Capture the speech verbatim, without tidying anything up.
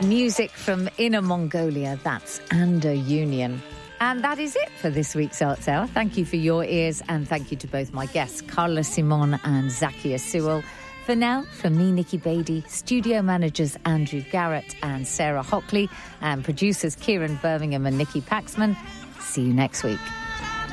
Music from Inner Mongolia, that's Ando Union. And that is it for this week's Arts Hour. Thank you for your ears, and thank you to both my guests, Carla Simon and Zakia Sewell. For now, from me, Nikki Beattie, studio managers Andrew Garrett and Sarah Hockley, and producers Kieran Birmingham and Nikki Paxman. See you next week.